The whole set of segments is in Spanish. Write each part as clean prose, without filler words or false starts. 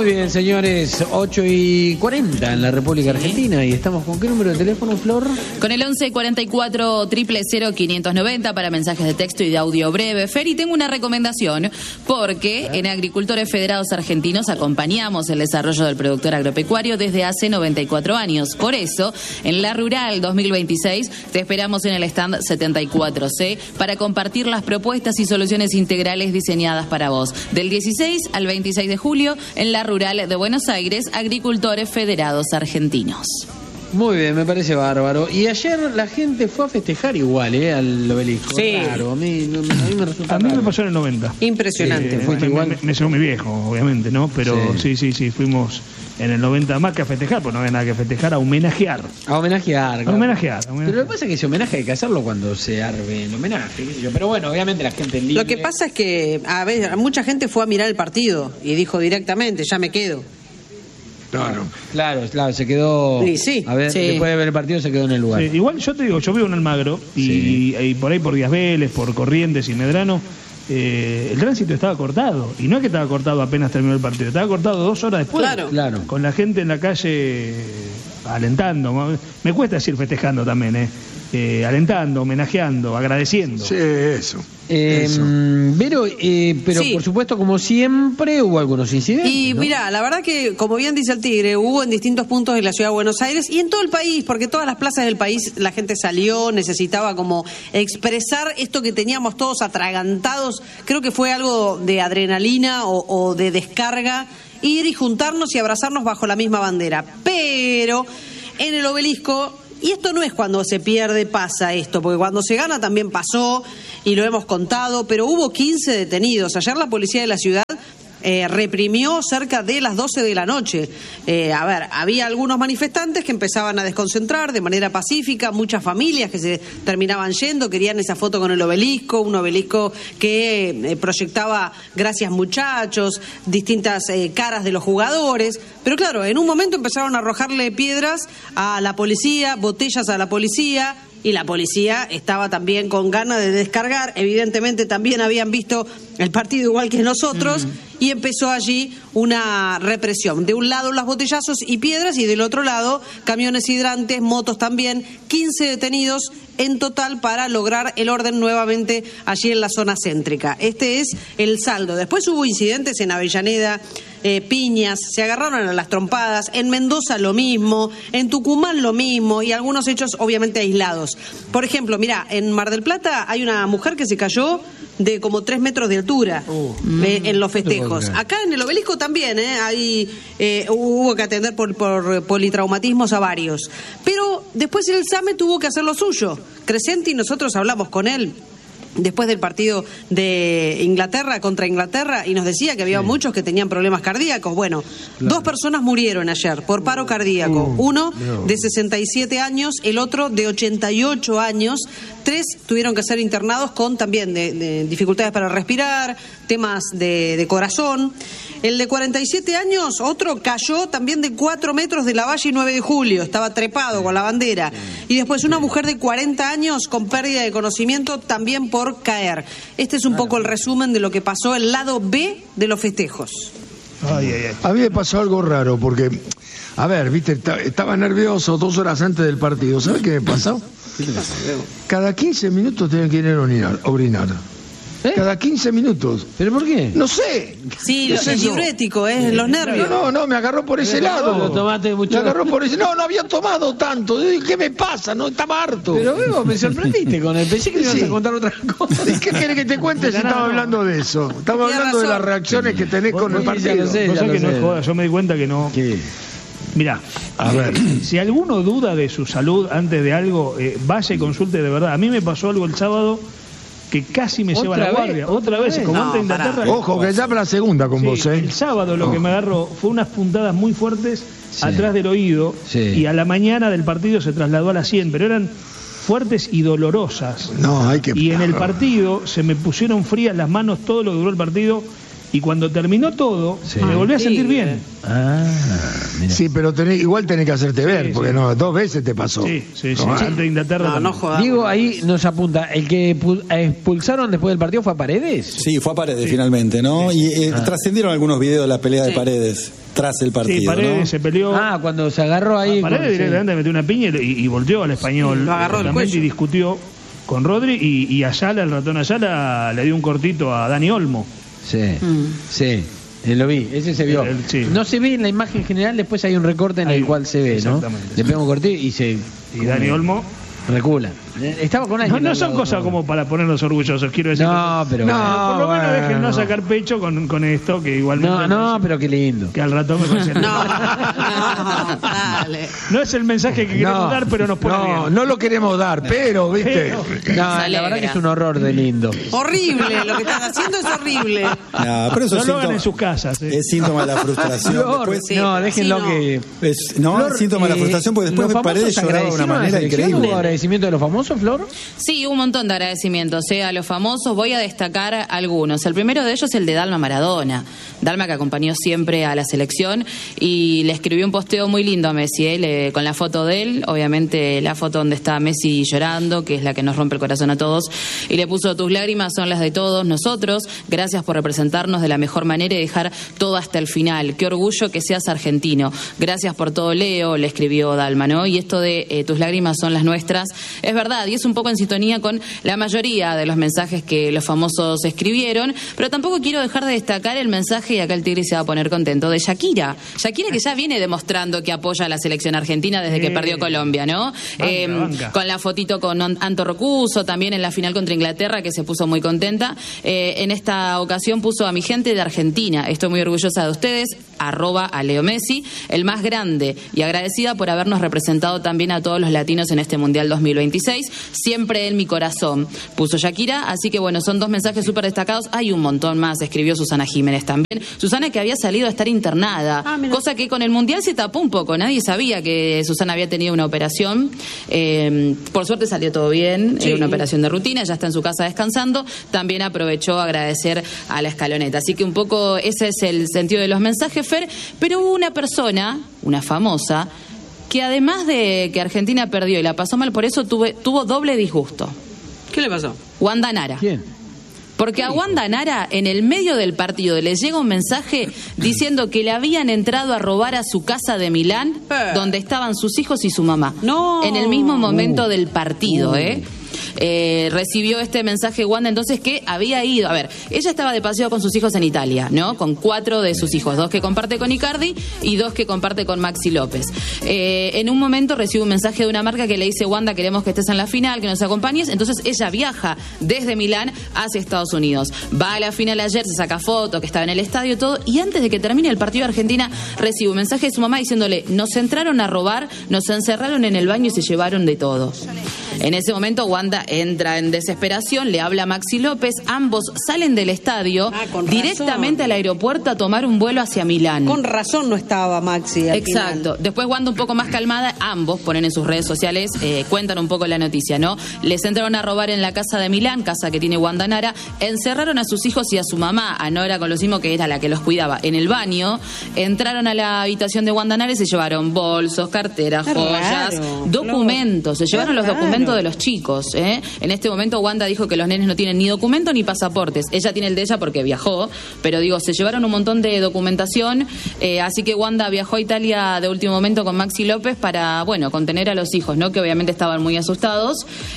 Muy bien, señores, 8:40 en la República Argentina. ¿Y estamos con qué número de teléfono, Flor? Con el 11 44 000 590 para mensajes de texto y de audio breve. Feri, tengo una recomendación, porque en Agricultores Federados Argentinos acompañamos el desarrollo del productor agropecuario desde hace 94 años. Por eso, en la Rural 2026 te esperamos en el stand 74C para compartir las propuestas y soluciones integrales diseñadas para vos. Del 16 al 26 de julio, en la Rural de Buenos Aires, Agricultores Federados Argentinos. Muy bien, me parece bárbaro. Y ayer la gente fue a festejar igual, al obelisco. Sí. Claro, a mí me resulta A mí me raro. pasó en el 90. Impresionante. fuiste igual. Me llegó mi viejo, obviamente, ¿no? Pero sí, fuimos en el 90 más que a festejar, pues no había nada que festejar, a homenajear. A homenajear. A homenajear. Pero lo que pasa es que ese homenaje hay que hacerlo cuando se arme el homenaje, qué sé yo. Pero bueno, obviamente la gente libre. Lo que pasa es que, a ver, mucha gente fue a mirar el partido y dijo directamente, ya me quedo. Claro, se quedó. Sí. A ver, Sí. después de ver el partido se quedó en el lugar. Igual yo te digo, yo vivo en Almagro y por ahí por Díaz Vélez, por Corrientes y Medrano, el tránsito estaba cortado. Y no es que estaba cortado apenas terminó el partido, estaba cortado 2 horas después. Claro. Con la gente en la calle alentando. Me cuesta decir festejando también, alentando, homenajeando, agradeciendo. Sí, eso. Pero Sí. por supuesto, como siempre, hubo algunos incidentes. Y ¿no? mira, la verdad que, como bien dice el Tigre, hubo en distintos puntos de la ciudad de Buenos Aires y en todo el país, porque todas las plazas del país la gente salió, necesitaba como expresar esto que teníamos todos atragantados. Creo que fue algo de adrenalina o de descarga, ir y juntarnos y abrazarnos bajo la misma bandera. Pero en el obelisco, y esto no es cuando se pierde, pasa esto, porque cuando se gana también pasó, y lo hemos contado, pero hubo 15 detenidos. Ayer la policía de la ciudad reprimió cerca de las 12 de la noche. Había algunos manifestantes que empezaban a desconcentrar de manera pacífica, muchas familias que se terminaban yendo, querían esa foto con el obelisco, un obelisco que proyectaba gracias muchachos, distintas caras de los jugadores, pero claro, en un momento empezaron a arrojarle piedras a la policía, botellas a la policía, y la policía estaba también con ganas de descargar, evidentemente también habían visto el partido igual que nosotros, y empezó allí una represión. De un lado los botellazos y piedras, y del otro lado camiones hidrantes, motos también, 15 detenidos en total para lograr el orden nuevamente allí en la zona céntrica. Este es el saldo. Después hubo incidentes en Avellaneda, piñas, se agarraron a las trompadas, en Mendoza lo mismo, en Tucumán lo mismo, y algunos hechos obviamente aislados. Por ejemplo, mira, en Mar del Plata hay una mujer que se cayó de como 3 metros de altura en los festejos. Acá en el obelisco también hubo que atender por politraumatismos a varios. Pero después el SAME tuvo que hacer lo suyo. Crescenti, nosotros hablamos con él después del partido de Inglaterra contra Inglaterra y nos decía que había muchos que tenían problemas cardíacos. Bueno, 2 personas murieron ayer por paro cardíaco. Uno de 67 años, el otro de 88 años. 3 tuvieron que ser internados con también de dificultades para respirar, temas de corazón. El de 47 años, otro cayó también de 4 metros de la Valle y 9 de Julio, estaba trepado con la bandera. Y después una mujer de 40 años con pérdida de conocimiento también por caer. Este es un poco el resumen de lo que pasó el lado B de los festejos. A mí me pasó algo raro porque, a ver, viste, estaba nervioso 2 horas antes del partido. ¿Sabes qué me pasó? Cada 15 minutos tenía que ir a orinar. Cada 15 minutos. ¿Pero por qué? No sé. Sí, el diurético, los nervios. No, me agarró por ese lado. ¿Lo tomaste mucho? Me agarró por ese. No había tomado tanto. ¿Qué me pasa? No, estaba harto. Pero veo, me sorprendiste con él. Pensé que me ibas a contar otra cosa. ¿Y qué querés que te cuente si estamos hablando de eso? Estamos hablando de las reacciones que tenés con el partido. No sé que no es joda, yo me di cuenta que no. ¿Qué? Mirá, A ver. si alguno duda de su salud antes de algo, vaya y consulte de verdad. A mí me pasó algo el sábado que casi me lleva a la guardia. Otra vez, como No, ante Inglaterra. Ojo, que ya para la segunda con vos, ¿eh? El sábado lo que me agarró fue unas puntadas muy fuertes atrás del oído, y a la mañana del partido se trasladó a la 100, pero eran fuertes y dolorosas. No, hay que... Y en el partido se me pusieron frías las manos todo lo que duró el partido, y cuando terminó todo, me volví a sentir bien. Mira. Sí, pero igual tenés que hacerte ver, Sí, porque sí. no, 2 veces te pasó. Sí, antes de Inglaterra. No jodamos. Diego ahí nos apunta, ¿el que expulsaron después del partido fue a Paredes? Sí, fue a Paredes finalmente, ¿no? Y trascendieron algunos videos de la pelea de Paredes. tras el partido. Sí, Paredes, ¿no? se peleó. Cuando se agarró ahí. Paredes directamente metió una piña y volteó al Español. Lo agarró del cuello. Y discutió con Rodri y Ayala, el ratón Ayala, le dio un cortito a Dani Olmo. Sí. Lo vi, ese se vio. Sí. No se ve en la imagen general, después hay un recorte en el cual se ve, ¿no? Exactamente. Le pega un corte y Dani Olmo recula. Estaba con alguien. No son cosas como para ponernos orgullosos, quiero decir. No, pero por lo menos dejen no sacar pecho con esto, que igualmente. No, pero qué lindo. Que al ratón me parece. Dale. No es el mensaje que queremos dar, pero nos pone bien. No lo queremos dar, pero, ¿viste? La verdad que es un horror de lindo. Horrible, lo que están haciendo es horrible. No, pero eso No es lo hagan en sus casas. Es síntoma de la frustración. Después, Déjenlo que. es síntoma de la frustración, porque después Paredes lloraba de una manera increíble. ¿Hubo agradecimiento de los famosos, Flor? Sí, un montón de agradecimientos a los famosos. Voy a destacar algunos. El primero de ellos es el de Dalma Maradona. Dalma, que acompañó siempre a la selección y le escribió un posteo muy lindo a Messi, con la foto de él, obviamente la foto donde está Messi llorando, que es la que nos rompe el corazón a todos, y le puso: tus lágrimas son las de todos nosotros, gracias por representarnos de la mejor manera y dejar todo hasta el final. Qué orgullo que seas argentino. Gracias por todo, Leo, le escribió Dalma, ¿no? Y esto de tus lágrimas son las nuestras, es verdad, y es un poco en sintonía con la mayoría de los mensajes que los famosos escribieron, pero tampoco quiero dejar de destacar el mensaje, y acá el Tigre se va a poner contento, de Shakira, que ya viene demostrando que apoya a la selección argentina desde que perdió Colombia, ¿no? Banca. Con la fotito con Anto Rocuso, también en la final contra Inglaterra, que se puso muy contenta. En esta ocasión puso: a mi gente de Argentina, estoy muy orgullosa de ustedes, @ Leo Messi, el más grande, y agradecida por habernos representado también a todos los latinos en este Mundial 2026, siempre en mi corazón, puso Shakira. Así que bueno, son dos mensajes súper destacados. Hay un montón más, escribió Susana Jiménez también. Susana, que había salido a estar internada, cosa que con el Mundial se tapó un poco, nadie sabía que Susana había tenido una operación. Por suerte salió todo bien, una operación de rutina, ya está en su casa descansando. También aprovechó a agradecer a la escaloneta. Así que un poco ese es el sentido de los mensajes, Fer. Pero hubo una persona, una famosa, que además de que Argentina perdió y la pasó mal por eso, tuvo doble disgusto. ¿Qué le pasó? Wanda Nara. ¿Quién? Porque a Wanda Nara, en el medio del partido, le llega un mensaje diciendo que le habían entrado a robar a su casa de Milán, donde estaban sus hijos y su mamá. No. En el mismo momento del partido, recibió este mensaje Wanda, entonces, que había ido, a ver, ella estaba de paseo con sus hijos en Italia, ¿no? Con 4 de sus hijos, 2 que comparte con Icardi y 2 que comparte con Maxi López. En un momento recibe un mensaje de una marca que le dice: Wanda, queremos que estés en la final, que nos acompañes. Entonces ella viaja desde Milán hacia Estados Unidos. Va a la final ayer, se saca foto, que estaba en el estadio, todo, y antes de que termine el partido de Argentina, recibe un mensaje de su mamá diciéndole: nos entraron a robar, nos encerraron en el baño y se llevaron de todo. En ese momento Wanda entra en desesperación, le habla a Maxi López, ambos salen del estadio directamente al aeropuerto a tomar un vuelo hacia Milán. Con razón no estaba Maxi al Exacto. final. Después Wanda, un poco más calmada, ambos ponen en sus redes sociales, cuentan un poco la noticia, ¿no? Les entraron a robar en la casa de Milán, casa que tiene Wanda Nara, encerraron a sus hijos y a su mamá, a Nora Colosimo, que era la que los cuidaba, en el baño, entraron a la habitación de Wanda Nara y se llevaron bolsos, carteras, joyas, documentos, se llevaron los documentos de los chicos, En este momento Wanda dijo que los nenes no tienen ni documento ni pasaportes. Ella tiene el de ella porque viajó, pero digo, se llevaron un montón de documentación, así que Wanda viajó a Italia de último momento con Maxi López para, bueno, contener a los hijos, ¿no? Que obviamente estaban muy asustados,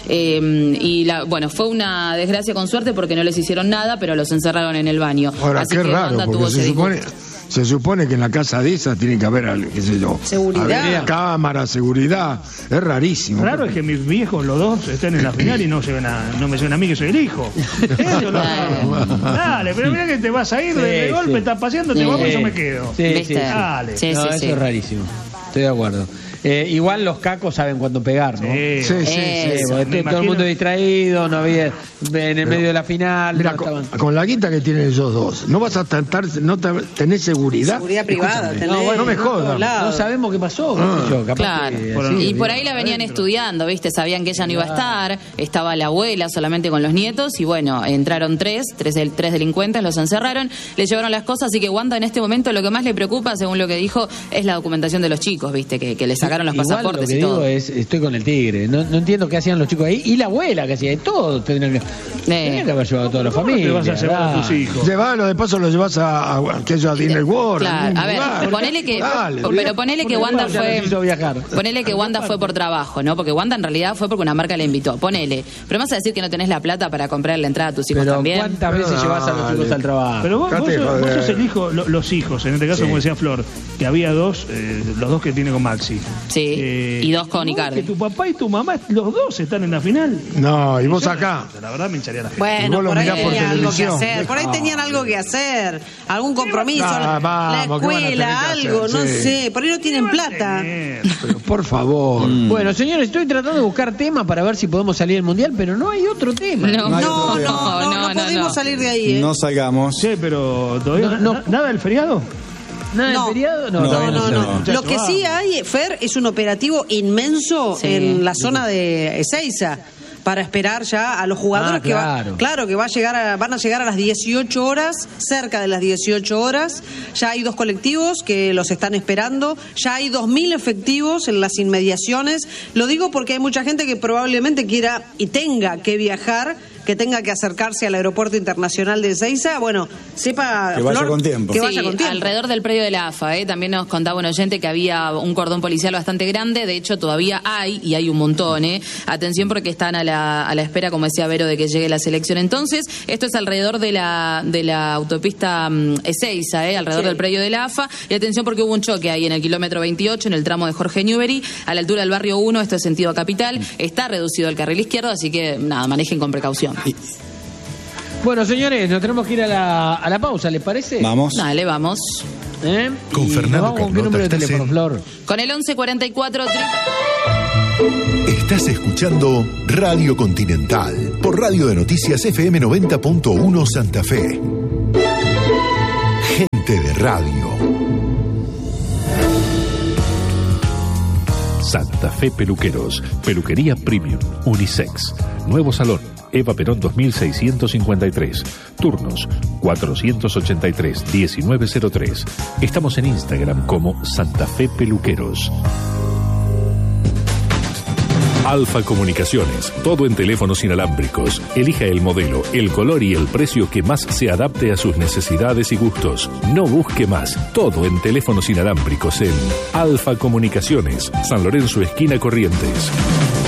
y fue una desgracia con suerte porque no les hicieron nada, pero los encerraron en el baño. Ahora, así qué que raro, Wanda porque tuvo ese se supone que en la casa de esa tiene que haber, qué sé yo, seguridad, cámara, seguridad. Es rarísimo. Raro es que mis viejos, los dos, estén en la final y no me lleven a mí, que soy el hijo. Eso dale, pero mira que te vas a ir de golpe, estás paseando, te vamos y yo me quedo. Dale. Eso es rarísimo. Estoy de acuerdo. Igual los cacos saben cuándo pegar, ¿no? Sí. Porque todo el mundo distraído, no había en el medio de la final. Mira, con la guita que tienen ellos dos, no vas a tratar, no tenés seguridad. Seguridad privada, no me jodas. No sabemos qué pasó. Claro. Y por ahí la venían estudiando, ¿viste? Sabían que ella no iba a estar, estaba la abuela solamente con los nietos, y bueno, entraron tres delincuentes, los encerraron, le llevaron las cosas, así que Wanda en este momento lo que más le preocupa, según lo que dijo, es la documentación de los chicos, ¿viste? Que le sacaron sacaron los igual pasaportes lo que y digo todo. estoy con el Tigre. No entiendo qué hacían los chicos ahí. Y la abuela que hacía. Todos tendrían que haber llevado a toda la familia. Te vas a llevar a tus hijos. Llevalo, de paso lo llevas a Disney World. Claro, a ver, ponele que, pero ponele que Wanda fue, ponele que Wanda fue por trabajo, ¿no? Porque Wanda en realidad fue porque una marca le invitó, ponele. Pero vas a decir que no tenés la plata para comprar la entrada a tus hijos pero también. ¿cuántas veces llevas a los chicos al trabajo? Pero vos sos el hijo, los hijos, en este caso, como decía Flor, que había dos, los dos que tiene con Maxi. Sí, y dos con Icardi. Que tu papá y tu mamá, los dos están en la final. No, y vos acá. La verdad me hincharía la gente. Bueno, por ahí por tenían algo que televisión. hacer. Por ahí tenían algo que hacer. Algún compromiso. No, la vamos, ¿qué van a tener escuela, que algo, hacer? no Sí. sé. Por ahí no tienen plata. Pero por favor. Bueno, señores, estoy tratando de buscar tema para ver si podemos salir del mundial, pero no hay otro tema. No, No podemos salir de ahí. No salgamos. Sí, pero todavía No. nada del feriado. ¿Nada de feriado? No. Lo que sí hay, Fer, es un operativo inmenso en la zona de Ezeiza para esperar ya a los jugadores que van a llegar a las 18 horas, cerca de las 18 horas. Ya hay 2 colectivos que los están esperando, ya hay 2.000 efectivos en las inmediaciones. Lo digo porque hay mucha gente que probablemente quiera y tenga que viajar, que tenga que acercarse al aeropuerto internacional de Ezeiza. Bueno, sepa, que vaya Flor, con tiempo. que vaya con tiempo. Alrededor del predio de la AFA, también nos contaba un oyente que había un cordón policial bastante grande. De hecho, todavía hay, y hay un montón. Atención, porque están a la espera, como decía Vero, de que llegue la selección. Entonces, esto es alrededor de la autopista Ezeiza, alrededor del predio de la AFA. Y atención, porque hubo un choque ahí en el kilómetro 28, en el tramo de Jorge Newbery, a la altura del barrio 1, esto es sentido a Capital. Está reducido el carril izquierdo, así que nada, manejen con precaución. Bueno, señores, nos tenemos que ir a la pausa, ¿les parece? Vamos. Dale, vamos. Con Fernando ¿con qué Carnota número de estás teléfono, en- Flor? Con el 1144 Estás escuchando Radio Continental por Radio de Noticias FM 90.1 Santa Fe. Gente de radio. Santa Fe Peluqueros, peluquería premium, unisex, nuevo salón, Eva Perón 2653, turnos 483-1903. Estamos en Instagram como Santa Fe Peluqueros. Alfa Comunicaciones, todo en teléfonos inalámbricos. Elija el modelo, el color y el precio que más se adapte a sus necesidades y gustos. No busque más, todo en teléfonos inalámbricos en Alfa Comunicaciones, San Lorenzo, esquina Corrientes.